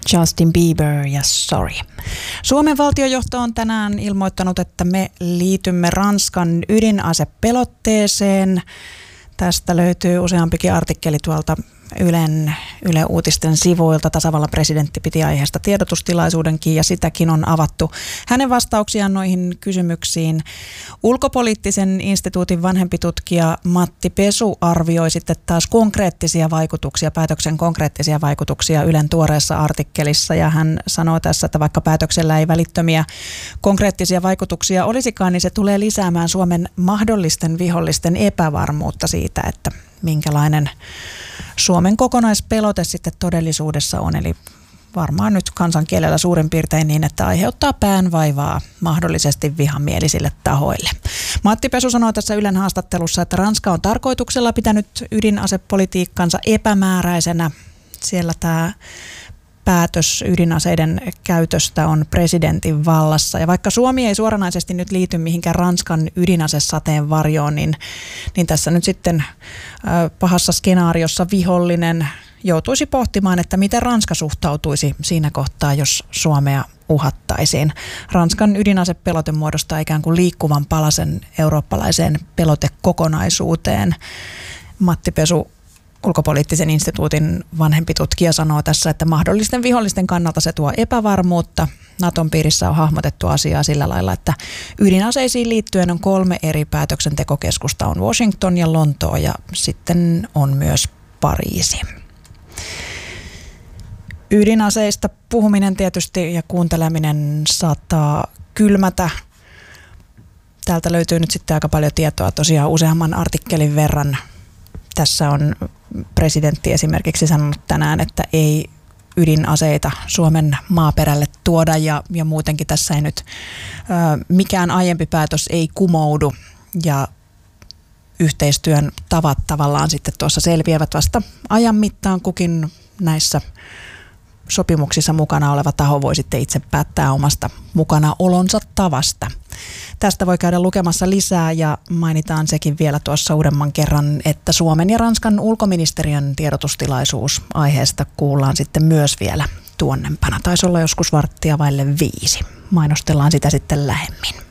Justin Bieber ja Sorry. Suomen valtiojohto on tänään ilmoittanut, että me liitymme Ranskan ydinasepelotteeseen. Tästä löytyy useampikin artikkeli tuolta Yle Uutisten sivuilta. Tasavallan presidentti piti aiheesta tiedotustilaisuudenkin ja sitäkin on avattu. Hänen vastauksiaan noihin kysymyksiin Ulkopoliittisen instituutin vanhempi tutkija Matti Pesu arvioi sitten taas päätöksen konkreettisia vaikutuksia Ylen tuoreessa artikkelissa. Ja hän sanoo tässä, että vaikka päätöksellä ei välittömiä konkreettisia vaikutuksia olisikaan, niin se tulee lisäämään Suomen mahdollisten vihollisten epävarmuutta siitä, että minkälainen Suomen kokonaispelote sitten todellisuudessa on. Eli varmaan nyt kansankielellä suurin piirtein niin, että aiheuttaa päänvaivaa mahdollisesti vihamielisille tahoille. Matti Pesu sanoi tässä Ylen haastattelussa, että Ranska on tarkoituksella pitänyt ydinasepolitiikkansa epämääräisenä. Siellä tämä päätös ydinaseiden käytöstä on presidentin vallassa. Ja vaikka Suomi ei suoranaisesti nyt liity mihinkään Ranskan ydinasesateen varjoon, niin tässä nyt sitten pahassa skenaariossa vihollinen joutuisi pohtimaan, että miten Ranska suhtautuisi siinä kohtaa, jos Suomea uhattaisiin. Ranskan ydinasepelote muodostaa ikään kuin liikkuvan palasen eurooppalaiseen pelotekokonaisuuteen. Matti Pesu, Ulkopoliittisen instituutin vanhempi tutkija, sanoo tässä, että mahdollisten vihollisten kannalta se tuo epävarmuutta. Naton piirissä on hahmotettu asiaa sillä lailla, että ydinaseisiin liittyen on 3 eri päätöksentekokeskusta. On Washington ja Lontoo ja sitten on myös Pariisi. Ydinaseista puhuminen tietysti ja kuunteleminen saattaa kylmätä. Täältä löytyy nyt sitten aika paljon tietoa tosiaan useamman artikkelin verran. Tässä on presidentti esimerkiksi sanonut tänään, että ei ydinaseita Suomen maaperälle tuoda ja muutenkin tässä ei nyt mikään aiempi päätös ei kumoudu ja yhteistyön tavat tavallaan sitten tuossa selviävät vasta ajan mittaan. Kukin näissä sopimuksissa mukana oleva taho voi sitten itse päättää omasta mukanaolonsa tavasta. Tästä voi käydä lukemassa lisää ja mainitaan sekin vielä tuossa uudemman kerran, että Suomen ja Ranskan ulkoministeriön tiedotustilaisuus aiheesta kuullaan sitten myös vielä tuonnempana. Taisi olla joskus 4:15. Mainostellaan sitä sitten lähemmin.